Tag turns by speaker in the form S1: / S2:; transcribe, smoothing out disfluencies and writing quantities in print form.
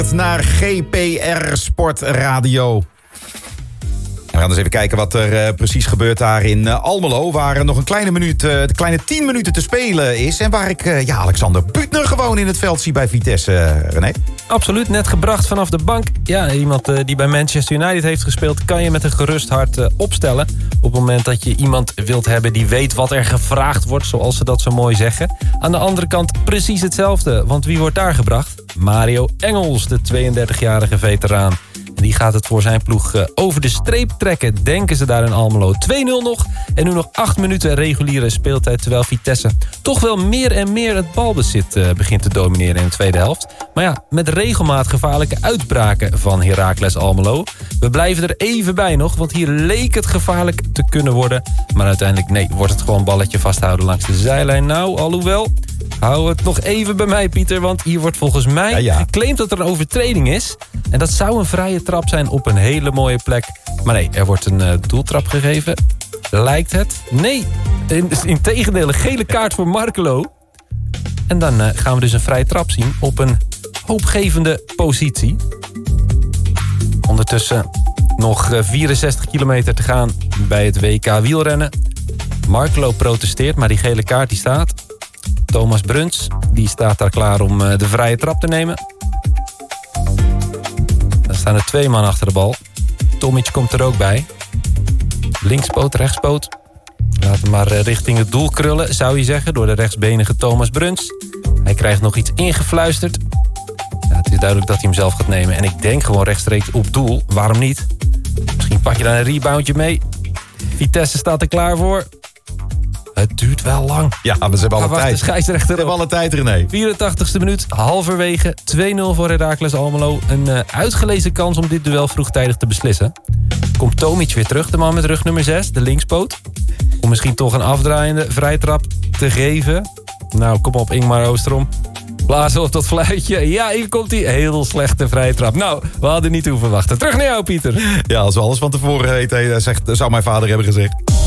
S1: Naar GPR Sport Radio. We gaan eens even kijken wat er precies gebeurt daar in Almelo. Waar nog een kleine 10 minuten te spelen is. En waar ik Alexander Büttner gewoon in het veld zie bij Vitesse, René.
S2: Absoluut, net gebracht vanaf de bank. Ja, iemand die bij Manchester United heeft gespeeld, kan je met een gerust hart opstellen. Op het moment dat je iemand wilt hebben die weet wat er gevraagd wordt, zoals ze dat zo mooi zeggen. Aan de andere kant precies hetzelfde, want wie wordt daar gebracht? Mario Engels, de 32-jarige veteraan. En die gaat het voor zijn ploeg over de streep trekken, denken ze daar in Almelo. 2-0 nog en nu nog 8 minuten reguliere speeltijd, terwijl Vitesse toch wel meer en meer het balbezit begint te domineren in de tweede helft. Maar ja, met regelmaat gevaarlijke uitbraken van Heracles Almelo. We blijven er even bij nog, want hier leek het gevaarlijk te kunnen worden. Maar uiteindelijk, nee, wordt het gewoon balletje vasthouden langs de zijlijn. Nou, alhoewel, hou het nog even bij mij, Pieter, want hier wordt volgens mij geclaimd dat er een overtreding is. En dat zou een vrije trap zijn op een hele mooie plek. Maar nee, er wordt een doeltrap gegeven. Lijkt het? Nee, integendeel, een gele kaart voor Markelo. En dan gaan we dus een vrije trap zien op een hoopgevende positie. Ondertussen nog 64 kilometer te gaan bij het WK wielrennen. Markelo protesteert, maar die gele kaart die staat. Thomas Bruns, die staat daar klaar om de vrije trap te nemen. Dan staan er 2 man achter de bal. Tomic komt er ook bij. Linkspoot, rechtspoot. Laat hem maar richting het doel krullen, zou je zeggen, door de rechtsbenige Thomas Bruns. Hij krijgt nog iets ingefluisterd. Ja, het is duidelijk dat hij hem zelf gaat nemen. En ik denk gewoon rechtstreeks op doel. Waarom niet? Misschien pak je dan een reboundje mee. Vitesse staat er klaar voor. Het duurt wel lang.
S1: Ja, maar ze hebben alle tijd.
S2: De scheidsrechter
S1: ze hebben alle tijd, René.
S2: 84ste minuut, halverwege. 2-0 voor Heracles Almelo. Een uitgelezen kans om dit duel vroegtijdig te beslissen. Komt Tomic weer terug, de man met rug nummer 6, de linkspoot. Om misschien toch een afdraaiende vrijtrap te geven. Nou, kom op, Ingmar Oosterom. Blazen op dat fluitje. Ja, hier komt hij. Heel slechte vrije trap. Nou, we hadden niet hoeven wachten. Terug naar jou, Pieter.
S1: Ja, als we alles van tevoren weten, zou mijn vader hebben gezegd.